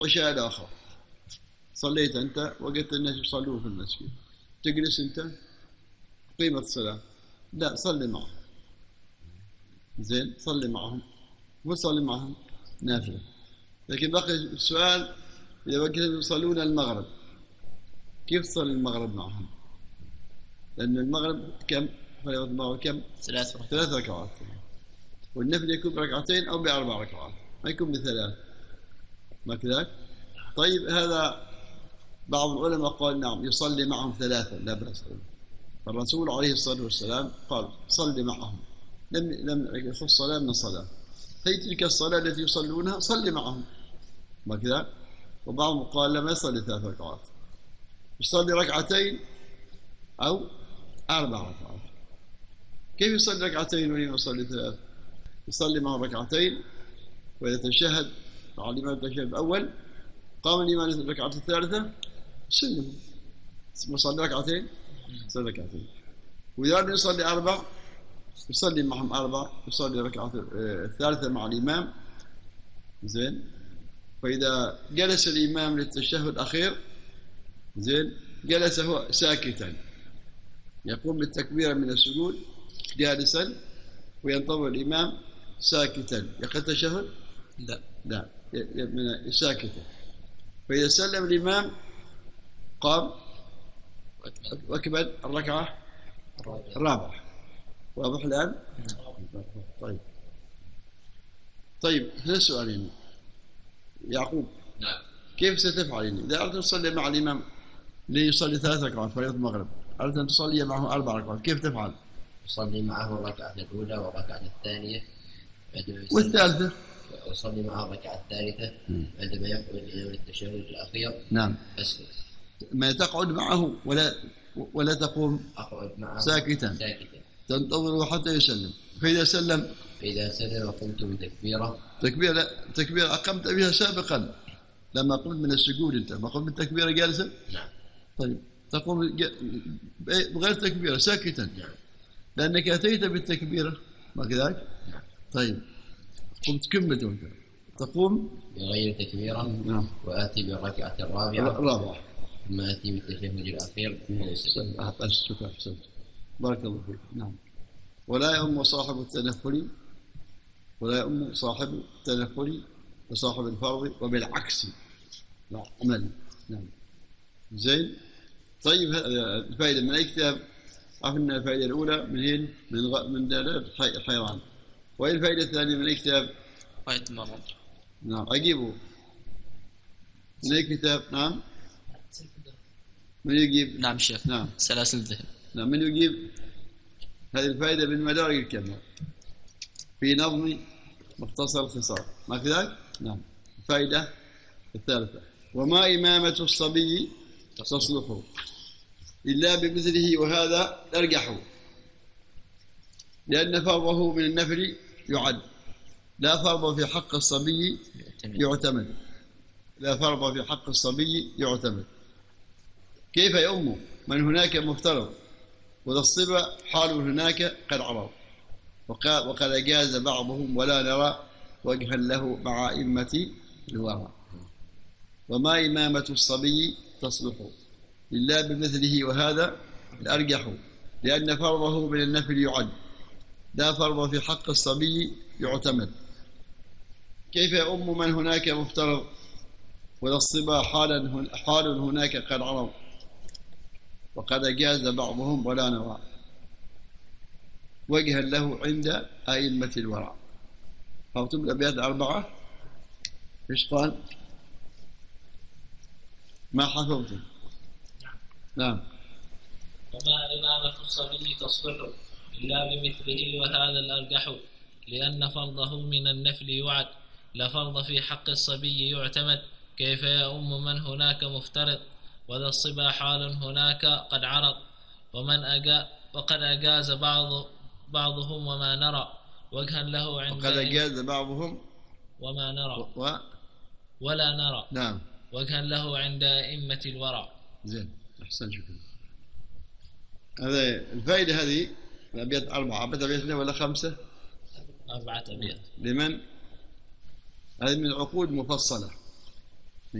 عشاء الآخر صليت أنت وقلت الناس يصلون في المسجد، تجلس أنت قيمة الصلاة؟ لا، صلي معهم. زين، صلي معهم وصلي معهم نافلة. لكن بقي السؤال، إذا بقيت يصلون المغرب كيف تصلي المغرب معهم؟ لأن المغرب كم؟ فريضة المغرب كم؟ 3 ركعات، والنفل يكون بركعتين أو ب4 ركعات، ما يكون ب3، ما كذلك؟ طيب هذا بعض العلماء قال نعم يصلي معهم 3 لا بأس. فالرسول عليه الصلاة والسلام قال صلي معهم، لم يخص صلاة من صلاة، هي تلك الصلاة التي يصلونها صلي معهم، ما كذا. وبعضهم قال لما يصلي 3 ركعات، يصلي ركعتين أو 4 ركعات. كيف يصلي ركعتين ولما يصلي 3؟ يصلي معهم ركعتين، وإذا تشهد مع الإمام التشهد الأول قام الإمام الركعة الثالثة سلم، يصلي ركعتين، يصلي ركعتين. وإذا لم يصلي 4 يصلي معهم 4، يصلي الركعة الثالثة مع الإمام. زين، فإذا جلس الإمام للتشهد الأخير، زين، جلس هو ساكتا، يقوم بالتكبير من السجود جالسا، وينتظر الإمام ساكتا. يقرأ التشهد؟ لا، ساكتا. فإذا سلم الإمام قام وأكمل الركعة الرابعة. واضح الآن؟ طيب هذا السؤال يعقوب، نعم، كيف ستفعل إذا أردت أن تصلي مع الإمام ليصلي 3 ركعات فريضة المغرب، أردت أن تصلي معه 4 ركعات، كيف تفعل؟ أصلي معه الركعة الأولى والركعة الثانية والثالثة، وأصلي معه الركعة الثالثة عندما يقبل الإمام التشهد الأخير. نعم، أسلم. ما تقعد معه ولا تقوم؟ أقعد معه ساكتا تنتظره حتى يسلم. فإذا سلم قمت بتكبيرة. تكبيرة أقمت بها سابقا لما قمت من السجود، أنت ما قمت بالتكبيرة جالسا؟ نعم. طيب تقوم بغير تكبيرة ساكتا؟ نعم، لأنك أتيت بالتكبيرة، ما كذلك؟ نعم. طيب قمت كمل تقوم بغير تكبيرة. نعم. وآتي بالركعة الرابعة ثم آتي بالتشهد الأخير. شكرا، بارك الله فيك. نعم. ولا يؤم صاحب التنفل وصاحب الفرض وبالعكس لا عمل. نعم. زين. طيب الفائدة من أي كتاب؟ عرفنا الفائدة الأولى من دلالة الحيران. وأي الفائدة الثانية من أي كتاب؟ فائدة المرض. نعم، أجيبه من أي كتاب؟ نعم، من يجيب؟ نعم شيخ. نعم، سلاسل الذهن. نعم، من يجيب؟ هذه الفائدة من مدارج الكلمة في نظم مختصر الخصال، ما كذلك؟ نعم. الفائدة الثالثة، وما إمامة الصبي تصلح إلا بمثله، وهذا أرجح، لأن فرضه من النفل يعد، لا فرض في حق الصبي يعتمد. لا فرض في حق الصبي يعتمد. كيف يؤم من هناك مفترض وذا الصبا حال هناك قد عرض، وقد أجاز بعضهم ولا نرى وجها له مع أئمة الورى. وما إمامة الصبي تصلح إلا بمثله، وهذا الأرجح، لأن فرضه من النفل يعد، لا فرض في حق الصبي يعتمد. كيف يؤم من هناك مفترض وذا الصبا حال هناك قد عرض، وقد أجاز بعضهم ولا نرى وجها له عند أئمة الورع. فاكتب الأبيات 4. إيش قال؟ ما حفظتم؟ نعم. وما إمامة الصبي تصلح إلا بمثله، وهذا الأرجح، لأن فرضه من النفل يعد، لا فرض في حق الصبي يعتمد. كيف يؤم من هناك مفترض وذا الصبا حال هناك قد عرض، وقد أجاز بعضهم وما نرى وجها له عند، وقد أجاز بعضهم وما نرى ولا نرى، نعم، وجها له عند أئمة الورع. زين، أحسن، شكرا. هذا الفائدة هذه الأبيات 4 أبيات ولا 5؟ 4 أبيات. لمن؟ هذه من عقود مفصلة.